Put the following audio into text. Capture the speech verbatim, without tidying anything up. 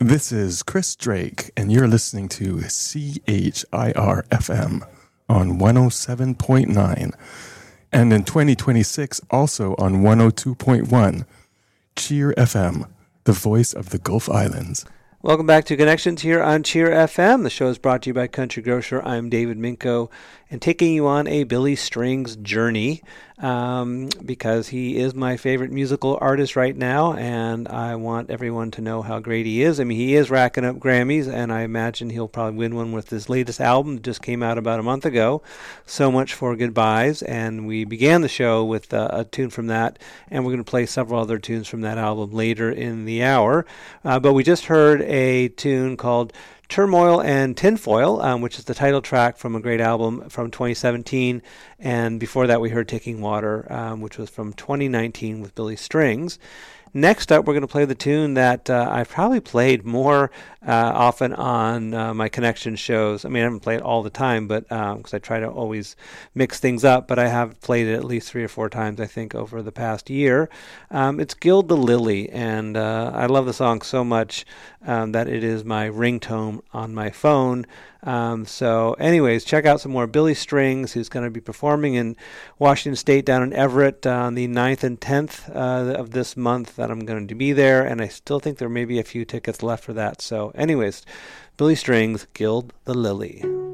This is Chris Drake, and you're listening to C H I R F M on one oh seven point nine, and in twenty twenty-six also on one oh two point one, Cheer F M, the voice of the Gulf Islands. Welcome back to Connections here on Cheer F M. The show is brought to you by Country Grocer. I'm David Minko, and taking you on a Billy Strings journey um, because he is my favorite musical artist right now, and I want everyone to know how great he is. I mean, he is racking up Grammys, and I imagine he'll probably win one with his latest album that just came out about a month ago, So Much for Goodbyes, and we began the show with uh, a tune from that, and we're going to play several other tunes from that album later in the hour. Uh, but we just heard a tune called Turmoil and Tinfoil, um, which is the title track from a great album from twenty seventeen. And before that, we heard Taking Water, um, which was from twenty nineteen with Billy Strings. Next up, we're going to play the tune that uh, I've probably played more uh, often on uh, my Connection shows. I mean, I haven't played it all the time, but because um, I try to always mix things up, but I have played it at least three or four times, I think, over the past year. Um, it's Gild the Lily, and uh, I love the song so much um, that it is my ringtone on my phone. Um, so anyways, check out some more Billy Strings, who's going to be performing in Washington State down in Everett on the ninth and tenth uh, of this month that I'm going to be there, and I still think there may be a few tickets left for that. So anyways, Billy Strings, Gild the Lily.